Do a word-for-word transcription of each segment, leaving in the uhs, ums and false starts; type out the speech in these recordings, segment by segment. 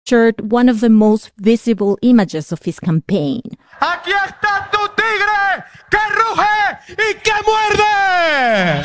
shirt one of the most visible images of his campaign. Aquí está tu tigre que ruge y que muerde.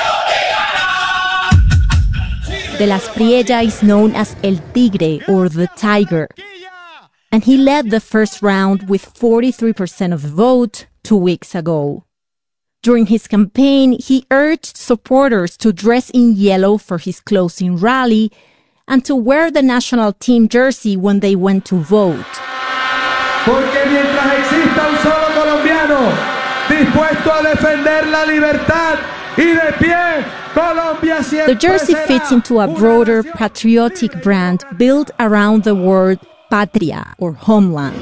De las Priella is known as El Tigre or the Tiger. And he led the first round with forty-three percent of the vote two weeks ago. During his campaign, he urged supporters to dress in yellow for his closing rally and to wear the national team jersey when they went to vote. Porque mientras exista un solo colombiano dispuesto a defender la libertad y de pie, Colombia siempre The jersey fits into a broader patriotic brand built around the word patria or homeland.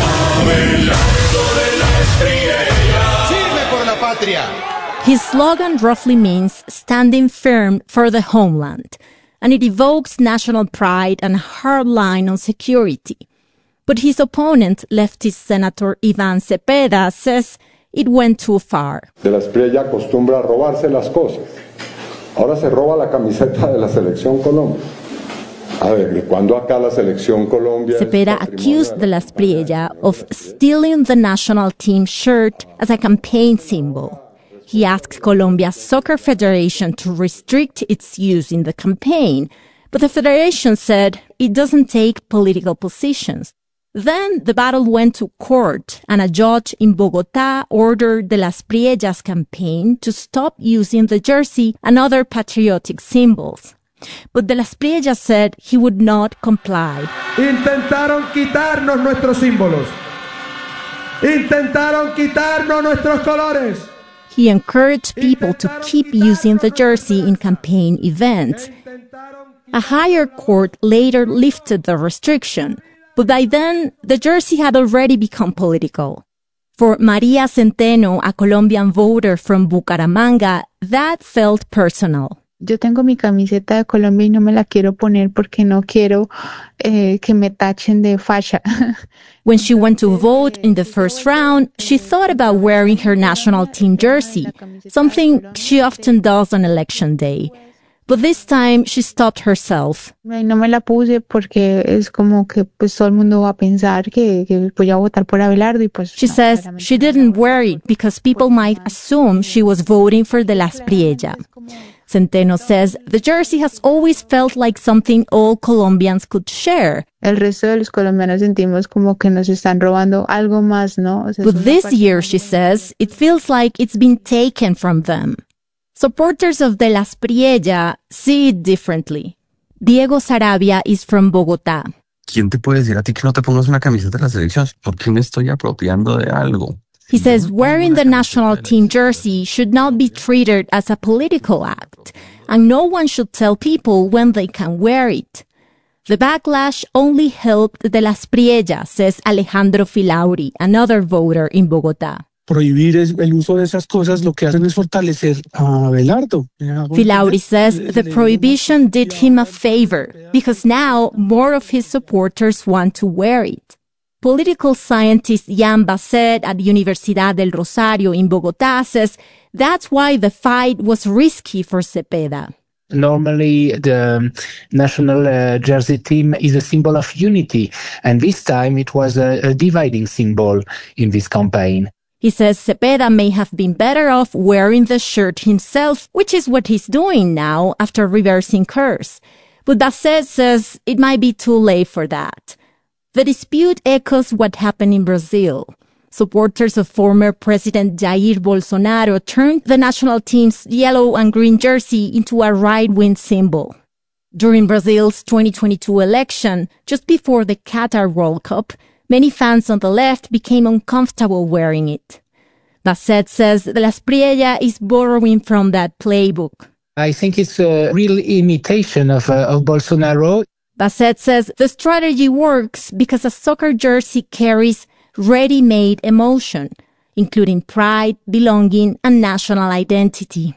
His slogan roughly means standing firm for the homeland, and it evokes national pride and a hard line on security. But his opponent, leftist Senator Iván Cepeda, says it went too far. De las Priella acostumbra a robarse las cosas. Ahora se roba la camiseta de la Selección Colombia. A ver, ¿cuándo acá la Selección Colombia? Cepeda accused the Las Priella of stealing the national team shirt as a campaign symbol. He asked Colombia's Soccer Federation to restrict its use in the campaign, but the federation said it doesn't take political positions. Then the battle went to court, and a judge in Bogotá ordered the Las Priellas campaign to stop using the jersey and other patriotic symbols. But the Las Priellas said he would not comply. Intentaron quitarnos nuestros símbolos. Intentaron quitarnos nuestros colores. He encouraged people to keep using the jersey in campaign events. A higher court later lifted the restriction, but by then, the jersey had already become political. For Maria Centeno, a Colombian voter from Bucaramanga, that felt personal. Yo tengo mi camiseta de Colombia y no me la quiero poner porque no quiero eh, que me tachen de facha. When she went to vote in the first round, she thought about wearing her national team jersey, something she often does on election day. But this time, she stopped herself. No me la puse porque es como que pues todo el mundo va a pensar que, que voy a votar por Abelardo y pues... She says she didn't wear it because people might assume she was voting for the Las Priella. Centeno says the jersey has always felt like something all Colombians could share. El resto de los colombianos sentimos como que nos están robando algo más, ¿no? O sea, but this year, she says, it feels like it's been taken from them. Supporters of the Las Priella see it differently. Diego Sarabia is from Bogotá. ¿Quién te puede decir a ti que no te pongas una camiseta de la selección? ¿Por qué me estoy apropiando de algo? He says wearing the national team jersey should not be treated as a political act, and no one should tell people when they can wear it. The backlash only helped the Las Priella, says Alejandro Filauri, another voter in Bogotá. Prohibir el uso de esas cosas lo que hacen es fortalecer a Abelardo. Filauri says the prohibition did him a favor because now more of his supporters want to wear it. Political scientist Jan Basset at Universidad del Rosario in Bogotá says that's why the fight was risky for Cepeda. Normally, the national uh, jersey team is a symbol of unity, and this time it was a, a dividing symbol in this campaign. He says Cepeda may have been better off wearing the shirt himself, which is what he's doing now after reversing course. But Basset says it might be too late for that. The dispute echoes what happened in Brazil. Supporters of former President Jair Bolsonaro turned the national team's yellow and green jersey into a right-wing symbol. During Brazil's twenty twenty-two election, just before the Qatar World Cup, many fans on the left became uncomfortable wearing it. Basset says the Las Priella is borrowing from that playbook. I think it's a real imitation of, uh, of Bolsonaro. Basset says the strategy works because a soccer jersey carries ready-made emotion, including pride, belonging, and national identity.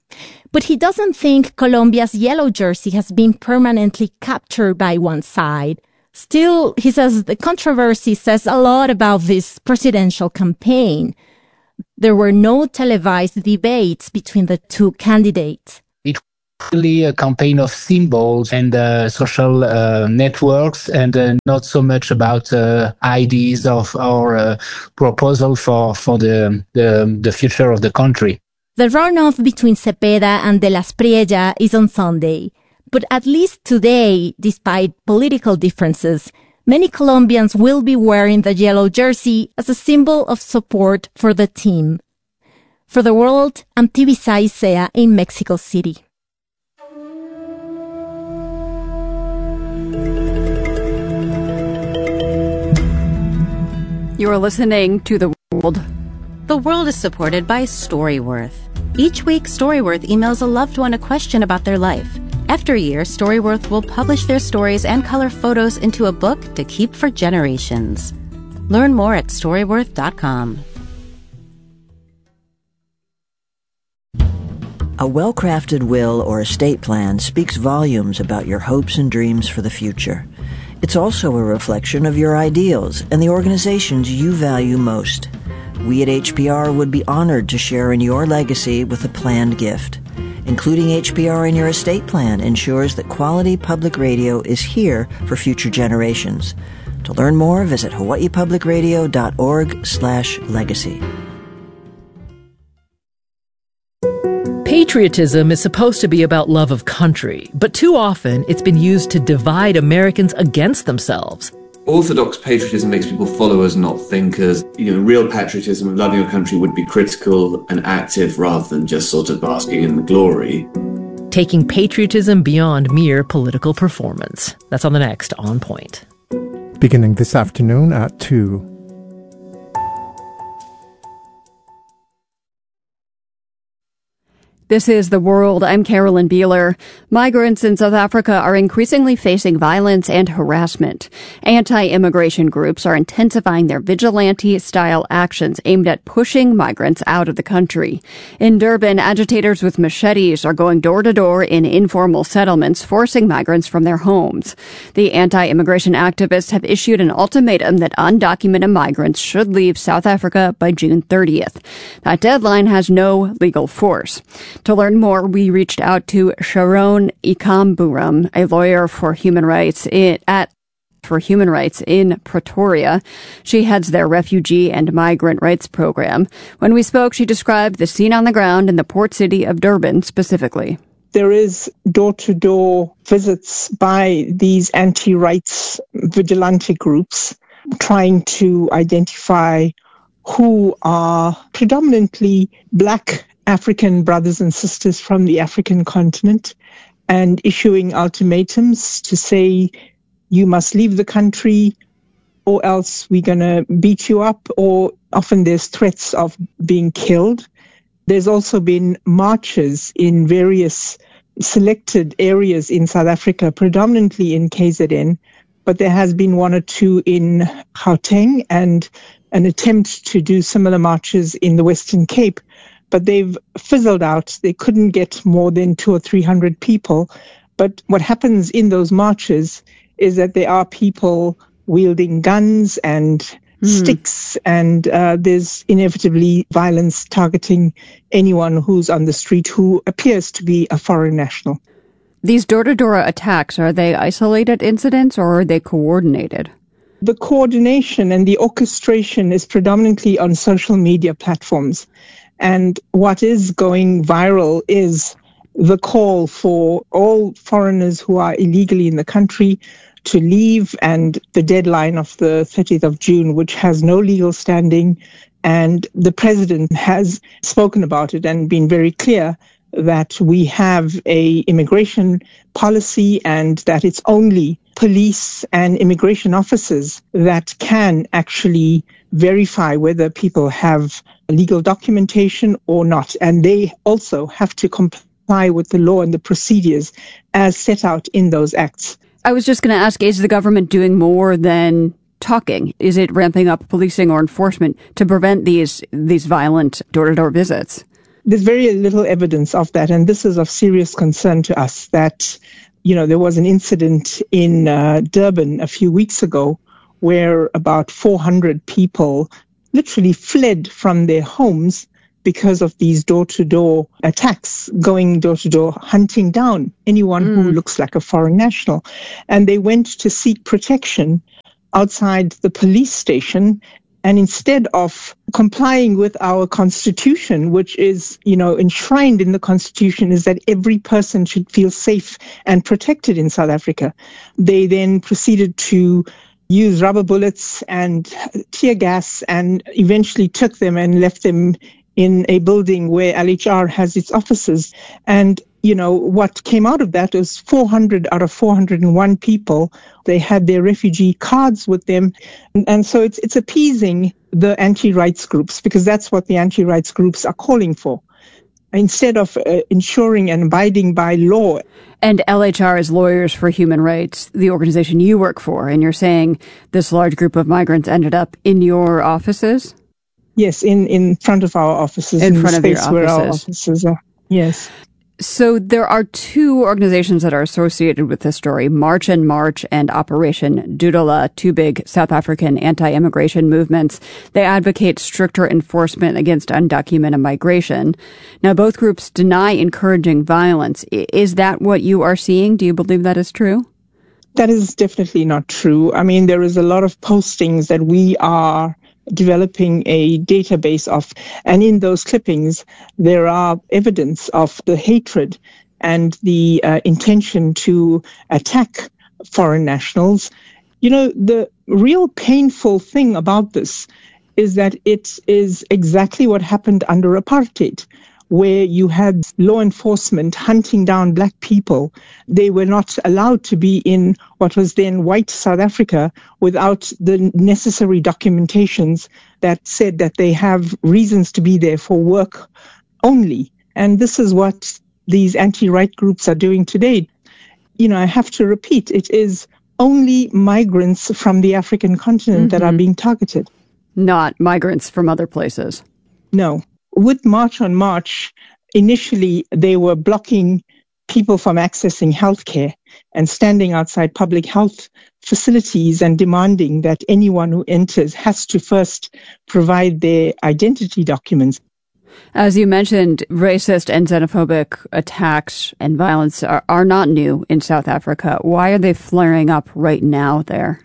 But he doesn't think Colombia's yellow jersey has been permanently captured by one side. Still, he says the controversy says a lot about this presidential campaign. There were no televised debates between the two candidates. It really a campaign of symbols and uh, social uh, networks, and uh, not so much about uh, ideas of our uh, proposal for for the, the the future of the country. The runoff between Cepeda and De la Espriella is on Sunday. But at least today, despite political differences, many Colombians will be wearing the yellow jersey as a symbol of support for the team. For the World, I'm Tibisay Isea in Mexico City. You are listening to The World. The World is supported by Storyworth. Each week, Storyworth emails a loved one a question about their life. After a year, Storyworth will publish their stories and color photos into a book to keep for generations. Learn more at storyworth dot com. A well-crafted will or estate plan speaks volumes about your hopes and dreams for the future. It's also a reflection of your ideals and the organizations you value most. We at H P R would be honored to share in your legacy with a planned gift. Including H P R in your estate plan ensures that quality public radio is here for future generations. To learn more, visit hawaii public radio dot org slash legacy. Patriotism is supposed to be about love of country, but too often it's been used to divide Americans against themselves. Orthodox patriotism makes people followers, not thinkers. You know, real patriotism, loving your country, would be critical and active rather than just sort of basking in the glory. Taking patriotism beyond mere political performance. That's on the next On Point. Beginning this afternoon at two. This is The World. I'm Carolyn Beeler. Migrants in South Africa are increasingly facing violence and harassment. Anti-immigration groups are intensifying their vigilante-style actions aimed at pushing migrants out of the country. In Durban, agitators with machetes are going door-to-door in informal settlements, forcing migrants from their homes. The anti-immigration activists have issued an ultimatum that undocumented migrants should leave South Africa by June thirtieth. That deadline has no legal force. To learn more, we reached out to Sharon Ikamburam, a lawyer for human rights in, at for human rights in Pretoria. She heads their refugee and migrant rights program. When we spoke, she described the scene on the ground in the port city of Durban specifically. There is door-to-door visits by these anti-rights vigilante groups trying to identify who are predominantly Black African brothers and sisters from the African continent, and issuing ultimatums to say, you must leave the country or else we're going to beat you up, or often there's threats of being killed. There's also been marches in various selected areas in South Africa, predominantly in K Z N, but there has been one or two in Gauteng and an attempt to do similar marches in the Western Cape. But they've fizzled out. They couldn't get more than two or three hundred people. But what happens in those marches is that there are people wielding guns and mm. sticks, and uh, there's inevitably violence targeting anyone who's on the street who appears to be a foreign national. These door-to-door attacks, are they isolated incidents or are they coordinated? The coordination and the orchestration is predominantly on social media platforms. And what is going viral is the call for all foreigners who are illegally in the country to leave, and the deadline of the thirtieth of June, which has no legal standing. And the president has spoken about it and been very clear that we have a immigration policy and that it's only police and immigration officers that can actually verify whether people have legal documentation or not. And they also have to comply with the law and the procedures as set out in those acts. I was just going to ask, is the government doing more than talking? Is it ramping up policing or enforcement to prevent these these violent door-to-door visits? There's very little evidence of that, and this is of serious concern to us that, you know, there was an incident in uh, Durban a few weeks ago where about four hundred people literally fled from their homes because of these door-to-door attacks, going door-to-door, hunting down anyone mm. who looks like a foreign national. And they went to seek protection outside the police station. And instead of complying with our constitution, which is, you know, enshrined in the constitution, is that every person should feel safe and protected in South Africa, they then proceeded to use rubber bullets and tear gas and eventually took them and left them in a building where L H R has its offices. And, you know, what came out of that was four hundred out of four hundred one people. They had their refugee cards with them. And, and so it's it's appeasing the anti-rights groups, because that's what the anti-rights groups are calling for, instead of uh, ensuring and abiding by law. And L H R is Lawyers for Human Rights, the organization you work for, and you're saying this large group of migrants ended up in your offices? Yes, in, in front of our offices. In, in front the of your space offices. Where our offices are. Yes. So there are two organizations that are associated with this story, March and March and Operation Dudulla, two big South African anti-immigration movements. They advocate stricter enforcement against undocumented migration. Now, both groups deny encouraging violence. Is that what you are seeing? Do you believe that is true? That is definitely not true. I mean, there is a lot of postings that we are developing a database of, and in those clippings there are evidence of the hatred and the uh, intention to attack foreign nationals. You know, the real painful thing about this is that it is exactly what happened under apartheid, where you had law enforcement hunting down black people. They were not allowed to be in what was then white South Africa without the necessary documentations that said that they have reasons to be there for work only. And this is what these anti-right groups are doing today. You know, I have to repeat, it is only migrants from the African continent mm-hmm. that are being targeted. Not migrants from other places. No. With March on March, initially they were blocking people from accessing healthcare and standing outside public health facilities and demanding that anyone who enters has to first provide their identity documents. As you mentioned, racist and xenophobic attacks and violence are, are not new in South Africa. Why are they flaring up right now there?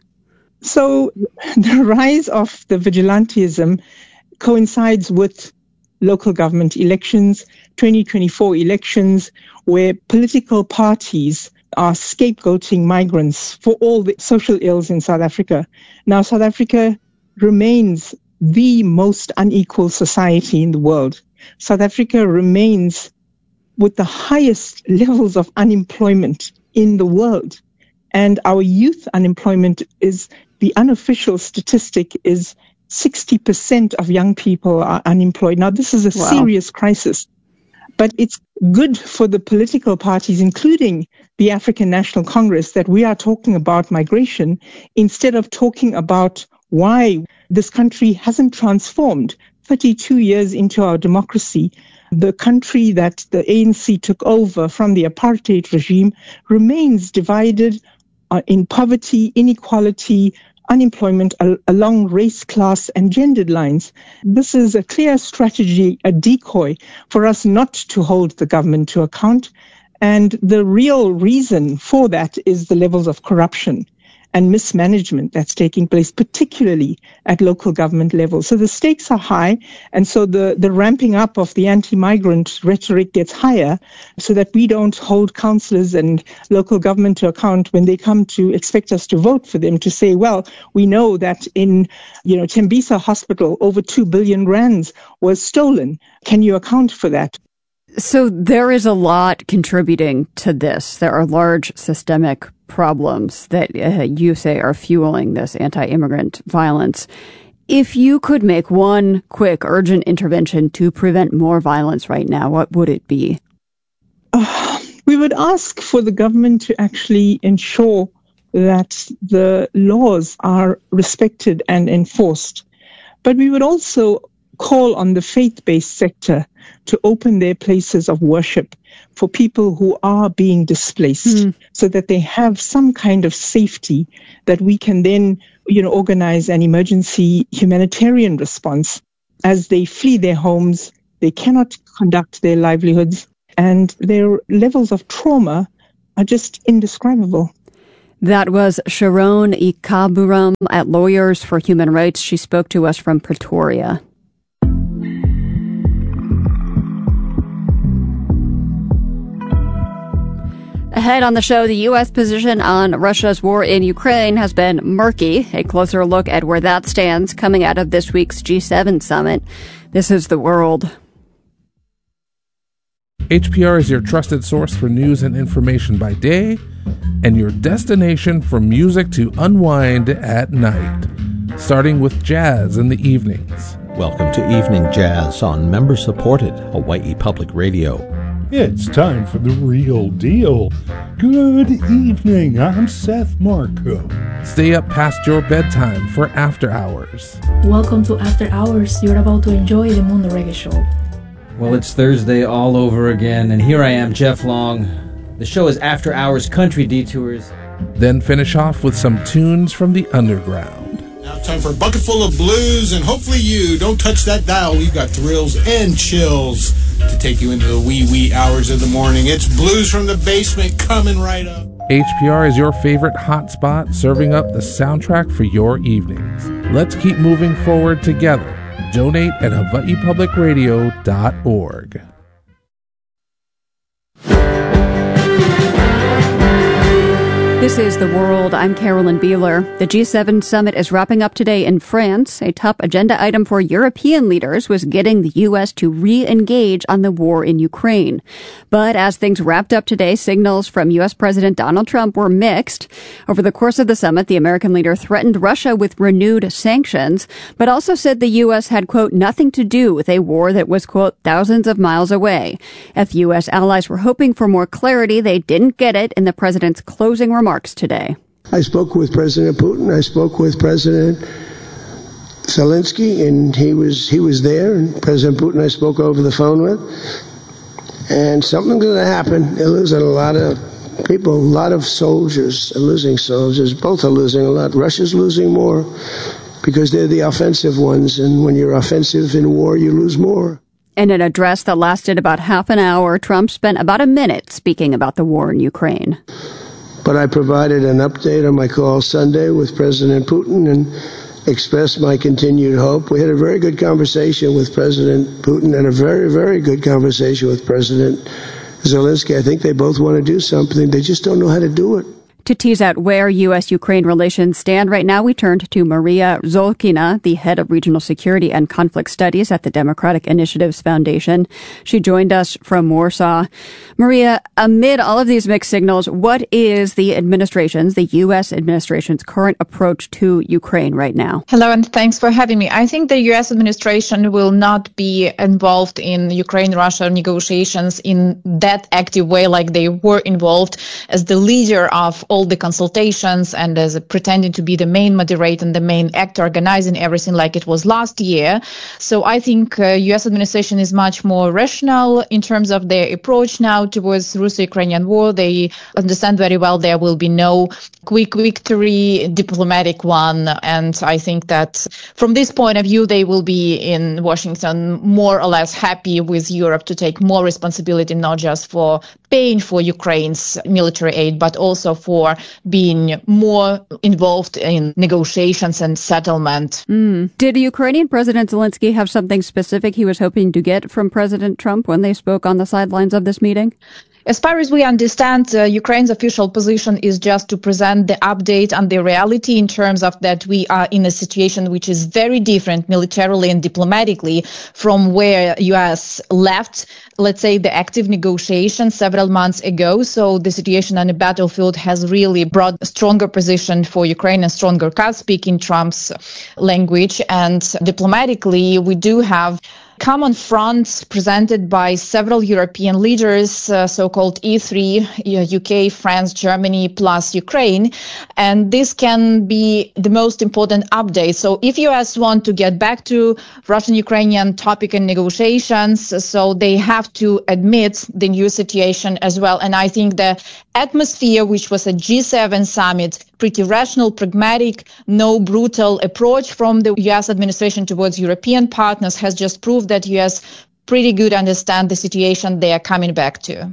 So the rise of the vigilantism coincides with local government elections, twenty twenty-four elections, where political parties are scapegoating migrants for all the social ills in South Africa. Now, South Africa remains the most unequal society in the world. South Africa remains with the highest levels of unemployment in the world. And our youth unemployment is, the unofficial statistic is sixty percent of young people are unemployed. Now, this is a wow. serious crisis, but it's good for the political parties, including the African National Congress, that we are talking about migration instead of talking about why this country hasn't transformed. thirty-two years into our democracy, the country that the A N C took over from the apartheid regime remains divided uh, in poverty, inequality, unemployment al- along race, class, and gendered lines. This is a clear strategy, a decoy for us not to hold the government to account. And the real reason for that is the levels of corruption and mismanagement that's taking place, particularly at local government level. So the stakes are high, and so the, the ramping up of the anti-migrant rhetoric gets higher so that we don't hold councillors and local government to account when they come to expect us to vote for them, to say, well, we know that in, you know, Tembisa Hospital, over two billion rands was stolen. Can you account for that? So there is a lot contributing to this. There are large systemic problems that uh, you say are fueling this anti-immigrant violence. If you could make one quick, urgent intervention to prevent more violence right now, what would it be? Uh, we would ask for the government to actually ensure that the laws are respected and enforced. But we would also call on the faith-based sector to open their places of worship for people who are being displaced, mm. so that they have some kind of safety that we can then, you know, organize an emergency humanitarian response as they flee their homes They cannot conduct their livelihoods, and their levels of trauma are just indescribable. That was Sharon Ikaburam at Lawyers for Human Rights. She spoke to us from Pretoria. Ahead on the show, the U S position on Russia's war in Ukraine has been murky. A closer look at where that stands coming out of this week's G seven summit. This is The World. H P R is your trusted source for news and information by day, and your destination for music to unwind at night, starting with jazz in the evenings. Welcome to Evening Jazz on member-supported Hawaii Public Radio. It's time for the real deal. Good evening, I'm Seth Marco. Stay up past your bedtime for After Hours. Welcome to After Hours. You're about to enjoy the Mundo Reggae Show. Well, it's Thursday all over again, and here I am, Jeff Long. The show is After Hours Country Detours. Then finish off with some tunes from the underground. Now time for a bucket full of blues, and hopefully you don't touch that dial. We've got thrills and chills to take you into the wee wee hours of the morning. It's Blues from the Basement coming right up. H P R is your favorite hotspot, serving up the soundtrack for your evenings. Let's keep moving forward together. Donate at hawaii public radio dot org. This is The World. I'm Carolyn Beeler. The G seven summit is wrapping up today in France. A top agenda item for European leaders was getting the U S to re-engage on the war in Ukraine. But as things wrapped up today, signals from U S President Donald Trump were mixed. Over the course of the summit, the American leader threatened Russia with renewed sanctions, but also said the U S had, quote, nothing to do with a war that was, quote, thousands of miles away. If U S allies were hoping for more clarity, they didn't get it in the president's closing remarks today. I spoke with President Putin. I spoke with President Zelensky, and he was he was there. And President Putin I spoke over the phone with. And something's going to happen. They're losing a lot of people, a lot of soldiers are losing soldiers. Both are losing a lot. Russia's losing more because they're the offensive ones. And when you're offensive in war, you lose more. In an address that lasted about half an hour, Trump spent about a minute speaking about the war in Ukraine. But I provided an update on my call Sunday with President Putin and expressed my continued hope. We had a very good conversation with President Putin and a very, very good conversation with President Zelensky. I think they both want to do something. They just don't know how to do it. To tease out where U S Ukraine relations stand right now, we turned to Maria Zolkina, the head of regional security and conflict studies at the Democratic Initiatives Foundation. She joined us from Warsaw. Maria, amid all of these mixed signals, what is the administration's, the U S administration's current approach to Ukraine right now? Hello, and thanks for having me. I think the U S administration will not be involved in Ukraine-Russia negotiations in that active way like they were involved as the leader of all the consultations and as a, pretending to be the main moderator and the main actor organizing everything like it was last year. So I think uh, U S administration is much more rational in terms of their approach now towards Russo-Ukrainian war. They understand very well there will be no quick victory, diplomatic one. And I think that from this point of view, they will be in Washington more or less happy with Europe to take more responsibility, not just for paying for Ukraine's military aid, but also for being more involved in negotiations and settlement. Mm. Did Ukrainian President Zelensky have something specific he was hoping to get from President Trump when they spoke on the sidelines of this meeting? As far as we understand, uh, Ukraine's official position is just to present the update on the reality in terms of that we are in a situation which is very different militarily and diplomatically from where U S left, let's say, the active negotiations several months ago. So the situation on the battlefield has really brought a stronger position for Ukraine, a stronger card, speaking Trump's language. And diplomatically, we do have common fronts presented by several European leaders, uh, so-called E three, U K, France, Germany, plus Ukraine. And this can be the most important update. So if U S want to get back to Russian-Ukrainian topic and negotiations, so they have to admit the new situation as well. And I think the atmosphere, which was a G seven summit, pretty rational, pragmatic, no brutal approach from the U S administration towards European partners, has just proved that U S pretty good understand the situation they are coming back to.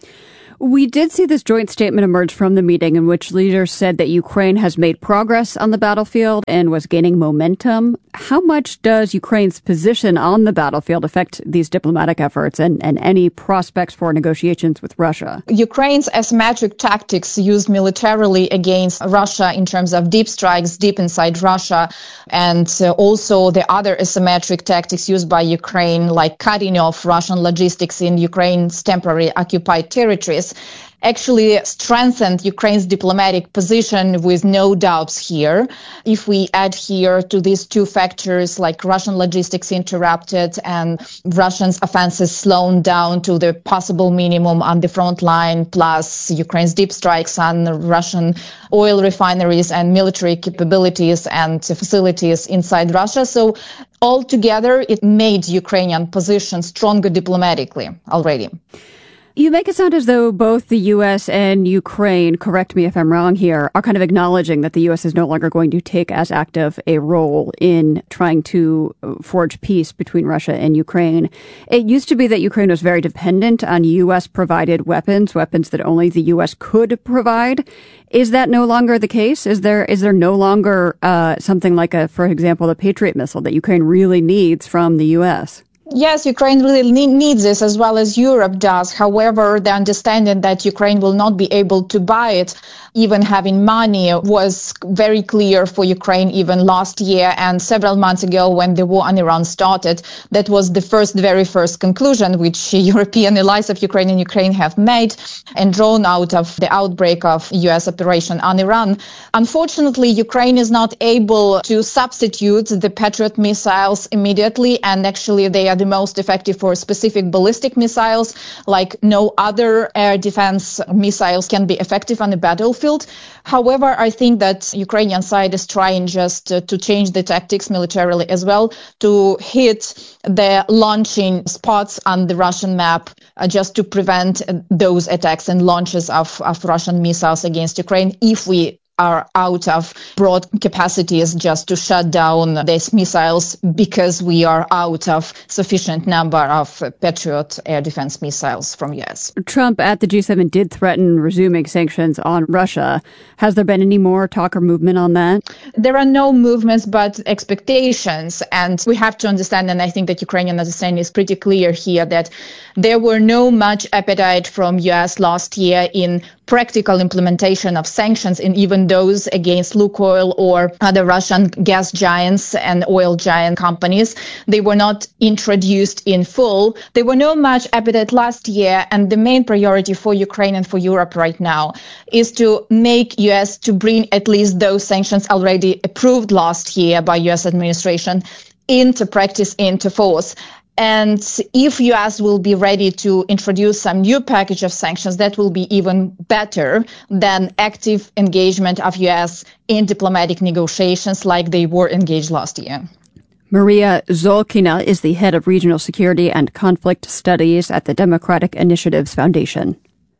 We did see this joint statement emerge from the meeting in which leaders said that Ukraine has made progress on the battlefield and was gaining momentum. How much does Ukraine's position on the battlefield affect these diplomatic efforts and, and any prospects for negotiations with Russia? Ukraine's asymmetric tactics used militarily against Russia in terms of deep strikes deep inside Russia, and uh, also the other asymmetric tactics used by Ukraine, like cutting off Russian logistics in Ukraine's temporary occupied territories, actually strengthened Ukraine's diplomatic position with no doubts here. If we add here to these two factors, like Russian logistics interrupted and Russians' offenses slowed down to the possible minimum on the front line, plus Ukraine's deep strikes on Russian oil refineries and military capabilities and facilities inside Russia. So altogether, it made Ukrainian position stronger diplomatically already. You make it sound as though both the U S and Ukraine, correct me if I'm wrong here, are kind of acknowledging that the U S is no longer going to take as active a role in trying to forge peace between Russia and Ukraine. It used to be that Ukraine was very dependent on U S-provided weapons, weapons that only the U S could provide. Is that no longer the case? Is there is there no longer uh, something like, a, for example, the Patriot missile that Ukraine really needs from the U S? Yes, Ukraine really needs this as well as Europe does. However, the understanding that Ukraine will not be able to buy it, even having money, was very clear for Ukraine even last year and several months ago when the war on Iran started. That was the first, very first conclusion which European allies of Ukraine and Ukraine have made and drawn out of the outbreak of U S operation on Iran. Unfortunately, Ukraine is not able to substitute the Patriot missiles immediately, and actually they are the most effective for specific ballistic missiles, like no other air defense missiles can be effective on the battlefield. However, I think that Ukrainian side is trying just uh, to change the tactics militarily as well, to hit the launching spots on the Russian map, uh, just to prevent uh, those attacks and launches of, of Russian missiles against Ukraine if we are out of broad capacities just to shut down these missiles because we are out of sufficient number of Patriot air defense missiles from U S. Trump at the G seven did threaten resuming sanctions on Russia. Has there been any more talk or movement on that? There are no movements but expectations, and we have to understand, and I think that Ukrainian understanding is pretty clear here, that there were no much appetite from U S last year in practical implementation of sanctions, in even those against Lukoil or other Russian gas giants and oil giant companies. They were not introduced in full. There were no much appetite last year, and the main priority for Ukraine and for Europe right now is to make U S to bring at least those sanctions already approved last year by U S administration into practice, into force. And if U S will be ready to introduce some new package of sanctions, that will be even better than active engagement of U S in diplomatic negotiations like they were engaged last year. Maria Zolkina is the head of regional security and conflict studies at the Democratic Initiatives Foundation.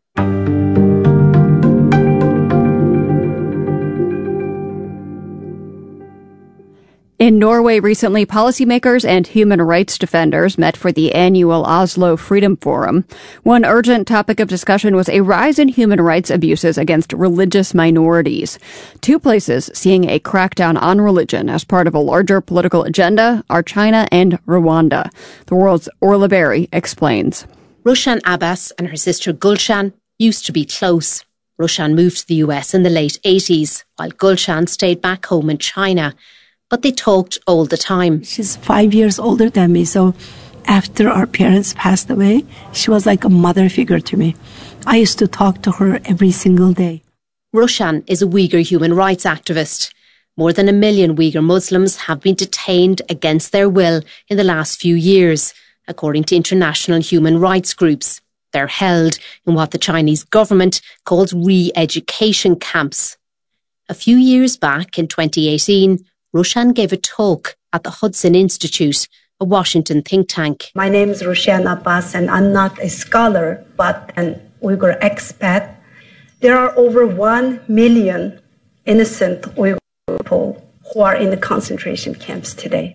In Norway recently, policymakers and human rights defenders met for the annual Oslo Freedom Forum. One urgent topic of discussion was a rise in human rights abuses against religious minorities. Two places seeing a crackdown on religion as part of a larger political agenda are China and Rwanda. The World's Orla Berry explains. Roshan Abbas and her sister Gulshan used to be close. Roshan moved to the U S in the late eighties, while Gulshan stayed back home in China. But they talked all the time. She's five years older than me, so after our parents passed away, she was like a mother figure to me. I used to talk to her every single day. Roshan is a Uyghur human rights activist. More than a million Uyghur Muslims have been detained against their will in the last few years, according to international human rights groups. They're held in what the Chinese government calls re-education camps. A few years back, in twenty eighteen, Roshan gave a talk at the Hudson Institute, a Washington think tank. My name is Roshan Abbas, and I'm not a scholar, but an Uyghur expat. There are over one million innocent Uyghur people who are in the concentration camps today.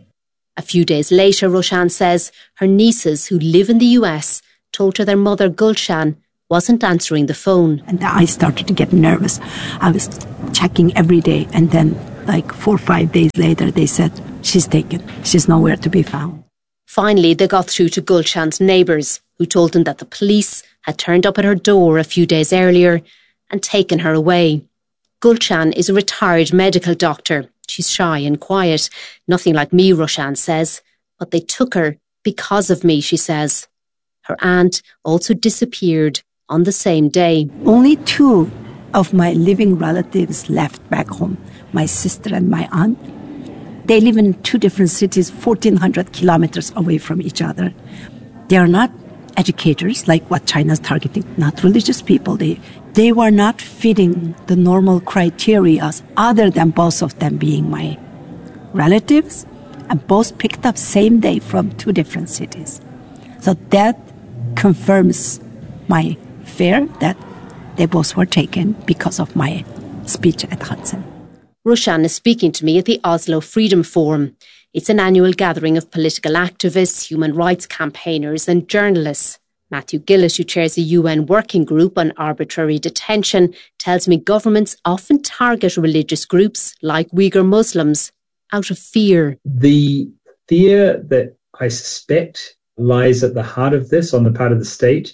A few days later, Roshan says, her nieces who live in the U S told her their mother Gulshan wasn't answering the phone. And I started to get nervous. I was checking every day, and then like four or five days later they said, she's taken. She's nowhere to be found. Finally, they got through to Gulshan's neighbours, who told them that the police had turned up at her door a few days earlier and taken her away. Gulshan is a retired medical doctor. She's shy and quiet, nothing like me, Roshan says. But they took her because of me, she says. Her aunt also disappeared on the same day. Only two of my living relatives left back home, my sister and my aunt. They live in two different cities, fourteen hundred kilometers away from each other. They are not educators like what China's targeting, not religious people. They they were not fitting the normal criteria other than both of them being my relatives, and both picked up same day from two different cities. So that confirms my fear that they both were taken because of my speech at Hudson. Roshan is speaking to me at the Oslo Freedom Forum. It's an annual gathering of political activists, human rights campaigners and journalists. Matthew Gillis, who chairs a U N working group on arbitrary detention, tells me governments often target religious groups like Uyghur Muslims out of fear. The fear that I suspect lies at the heart of this on the part of the state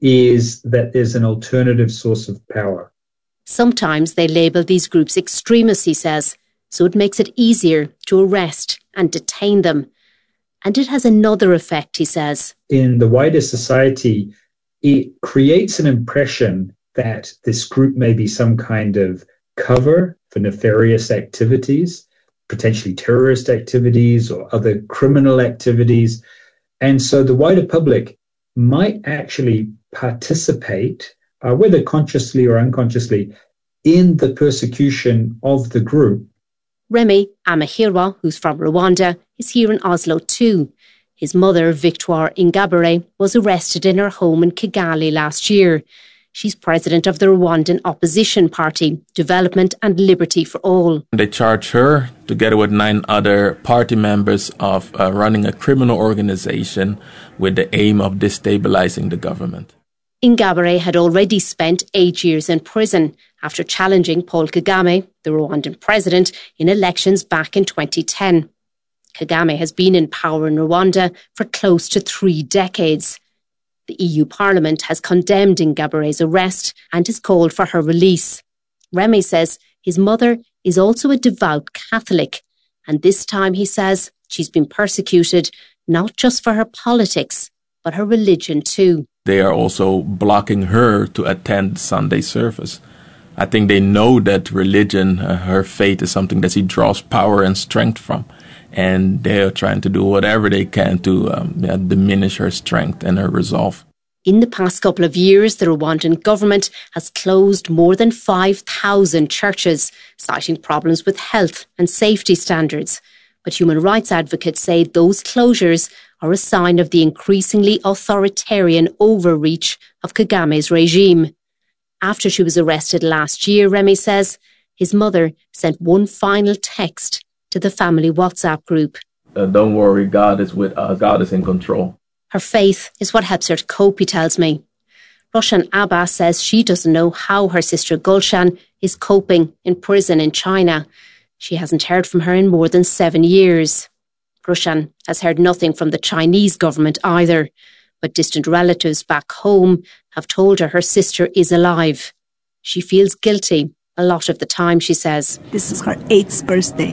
is that there's an alternative source of power. Sometimes they label these groups extremists, he says, so it makes it easier to arrest and detain them. And it has another effect, he says. In the wider society, it creates an impression that this group may be some kind of cover for nefarious activities, potentially terrorist activities or other criminal activities. And so the wider public might actually participate, uh, whether consciously or unconsciously, in the persecution of the group. Remy Amahirwa, who's from Rwanda, is here in Oslo too. His mother, Victoire Ingabire, was arrested in her home in Kigali last year. She's president of the Rwandan opposition party, Development and Liberty for All. They charge her, together with nine other party members, of uh, running a criminal organization with the aim of destabilizing the government. Ingabire had already spent eight years in prison after challenging Paul Kagame, the Rwandan president, in elections back in twenty ten. Kagame has been in power in Rwanda for close to three decades. The E U Parliament has condemned Ingabire's arrest and has called for her release. Remy says his mother is also a devout Catholic, and this time, he says, she's been persecuted not just for her politics, but her religion too. They are also blocking her to attend Sunday service. I think they know that religion, uh, her faith, is something that she draws power and strength from. And they are trying to do whatever they can to um, yeah, diminish her strength and her resolve. In the past couple of years, the Rwandan government has closed more than five thousand churches, citing problems with health and safety standards. But human rights advocates say those closures are a sign of the increasingly authoritarian overreach of Kagame's regime. After she was arrested last year, Remy says, his mother sent one final text to the family WhatsApp group. Uh, don't worry, God is with us. God is in control. Her faith is what helps her to cope, he tells me. Roshan Abbas says she doesn't know how her sister Gulshan is coping in prison in China. She hasn't heard from her in more than seven years. Roshan has heard nothing from the Chinese government either, but distant relatives back home have told her her sister is alive. She feels guilty a lot of the time, she says. This is her eighth birthday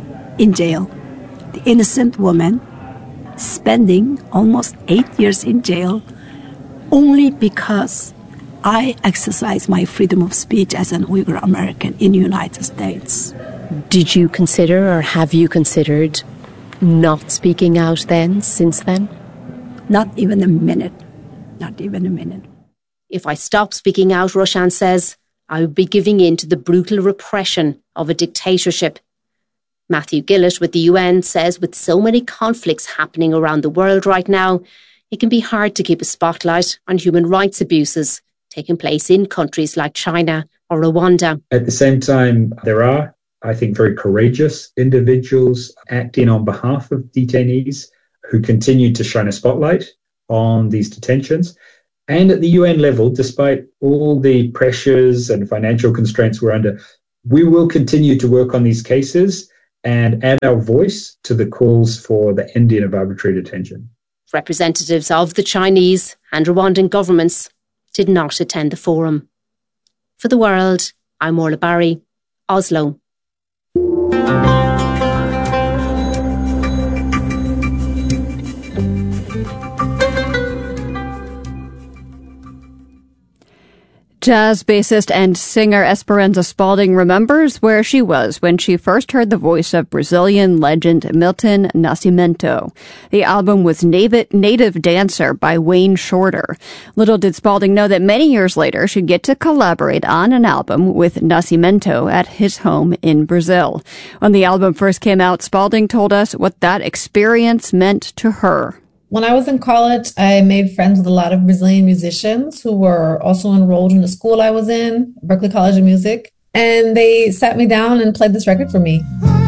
in jail. The innocent woman spending almost eight years in jail only because I exercise my freedom of speech as an Uyghur American in the United States. Did you consider, or have you considered, not speaking out then, since then? Not even a minute. Not even a minute. If I stop speaking out, Roshan says, I would be giving in to the brutal repression of a dictatorship. Matthew Gillett with the U N says with so many conflicts happening around the world right now, it can be hard to keep a spotlight on human rights abuses taking place in countries like China or Rwanda. At the same time, there are I think, very courageous individuals acting on behalf of detainees who continue to shine a spotlight on these detentions. And at the U N level, despite all the pressures and financial constraints we're under, we will continue to work on these cases and add our voice to the calls for the ending of arbitrary detention. Representatives of the Chinese and Rwandan governments did not attend the forum. For The World, I'm Orla Barry, Oslo. Jazz bassist and singer Esperanza Spalding remembers where she was when she first heard the voice of Brazilian legend Milton Nascimento. The album was Native Dancer by Wayne Shorter. Little did Spalding know that many years later she'd get to collaborate on an album with Nascimento at his home in Brazil. When the album first came out, Spalding told us what that experience meant to her. When I was in college, I made friends with a lot of Brazilian musicians who were also enrolled in the school I was in, Berklee College of Music, and they sat me down and played this record for me.